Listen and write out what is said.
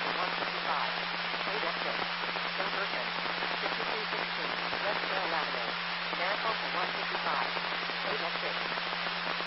for 155. Wait exit. Jefferson. 5316 West Trail Avenue. Maricopa 155. Wait exit.